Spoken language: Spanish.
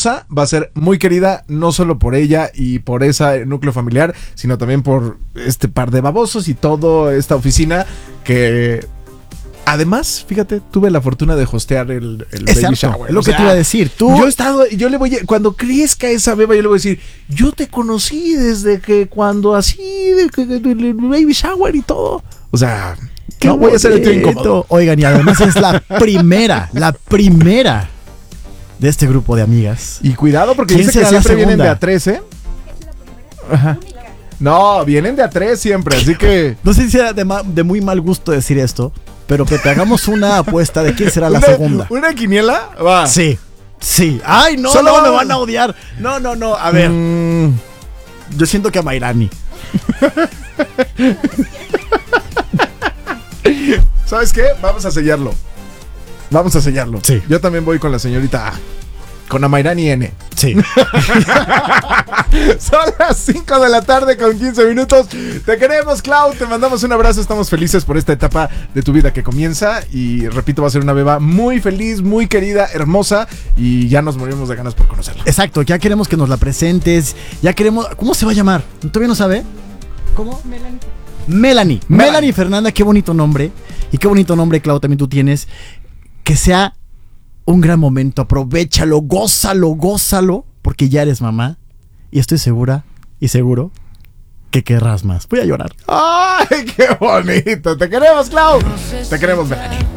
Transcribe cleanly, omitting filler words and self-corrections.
hermosa, va a ser muy querida, no solo por ella y por ese núcleo familiar, sino también por este par de babosos y toda esta oficina que... Además, fíjate, tuve la fortuna de hostear el baby shower. Lo que te iba a decir, tú... Yo le voy a... Cuando crezca esa beba, yo le voy a decir, yo te conocí desde que cuando así, el baby shower y todo. O sea, no voy a hacer el tío incómodo. Oigan, y además es la primera de este grupo de amigas. Y cuidado porque ¿Quién dice que será la siempre vienen de segunda? A3, ¿eh? Ajá. No, vienen de A3 siempre, así que... No sé si sea de muy mal gusto decir esto, pero Pepe, hagamos una apuesta de quién será la segunda. ¿Una quiniela? Va. Sí. Ay, no, Solo me van a odiar. No. A ver. Yo siento que a Mayrani. ¿Sabes qué? Vamos a sellarlo. Sí. Yo también voy con la señorita A. Con Amairani N. Sí. Son las 5 de la tarde con 15 minutos. Te queremos, Clau. Te mandamos un abrazo. Estamos felices por esta etapa de tu vida que comienza. Y repito, va a ser una beba muy feliz, muy querida, hermosa. Y ya nos morimos de ganas por conocerla. Exacto. Ya queremos que nos la presentes. Ya queremos... ¿Cómo se va a llamar? ¿Todavía no sabe? ¿Cómo? Melanie Fernanda. Qué bonito nombre. Y qué bonito nombre, Clau, también tú tienes. Que sea un gran momento. Aprovechalo, gózalo. Porque ya eres mamá. Y estoy segura y seguro que querrás más. Voy a llorar. ¡Ay, qué bonito! Te queremos, Clau. Te queremos, Melanie.